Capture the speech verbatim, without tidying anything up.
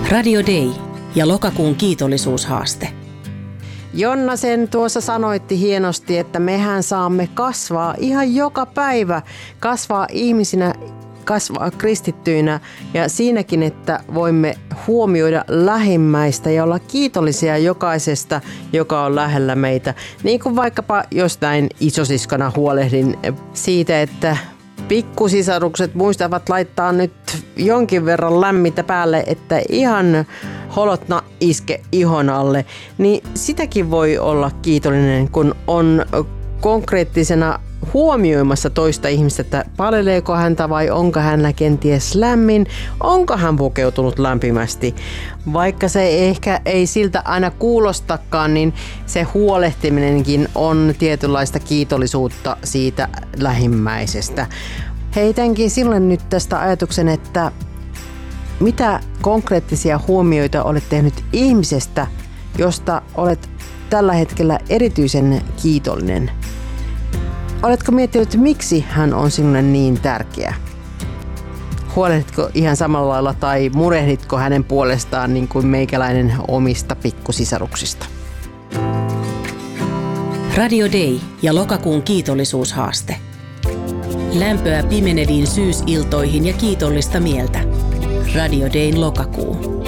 Radio Day ja lokakuun kiitollisuushaaste. Jonna sen tuossa sanoitti hienosti, että mehän saamme kasvaa ihan joka päivä, kasvaa ihmisinä, kasvaa kristittyinä ja siinäkin, että voimme huomioida lähimmäistä ja olla kiitollisia jokaisesta, joka on lähellä meitä. Niin kuin vaikkapa jostain isosiskona huolehdin siitä, että pikkusisarukset muistavat laittaa nyt jonkin verran lämmintä päälle, että ihan holotna iske ihon alle, niin sitäkin voi olla kiitollinen, kun on konkreettisena huomioimassa toista ihmistä, että paleleeko häntä vai onko hänellä kenties lämmin, onko hän pukeutunut lämpimästi. Vaikka se ehkä ei siltä aina kuulostakaan, niin se huolehtiminenkin on tietynlaista kiitollisuutta siitä lähimmäisestä. Heitänkin silloin nyt tästä ajatuksen, että mitä konkreettisia huomioita olet tehnyt ihmisestä, josta olet tällä hetkellä erityisen kiitollinen? Oletko miettinyt, miksi hän on sinulle niin tärkeä? Huolehditko ihan samalla lailla tai murehditko hänen puolestaan niin kuin meikäläinen omista pikkusisaruksista? Radio Day ja lokakuun kiitollisuushaaste. Lämpöä pimeneviin syysiltoihin ja kiitollista mieltä. Radio Dayn lokakuu.